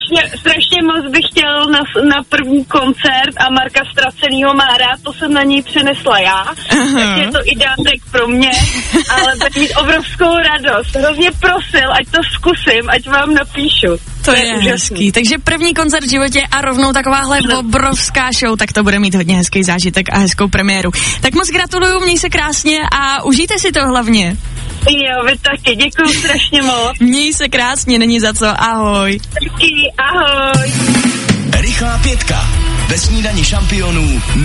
strašně moc bych chtěl na první koncert a Marka Ztracenýho má rád, to jsem na něj přenesla já, takže je to i dárek pro mě, ale budu mít obrovskou radost. Hrozně prosil, ať to zkusím, ať vám napíšu. To je hezký. Takže první koncert v životě a rovnou takováhle obrovská show, tak to bude mít hodně hezký zážitek a hezkou premiéru. Tak moc gratuluju, měj se krásně a užijte si to hlavně. Jo, vy taky, děkuju strašně moc. Měj se krásně, není za co, ahoj. Taky, ahoj. Rychlá pětka ve snídani šampionů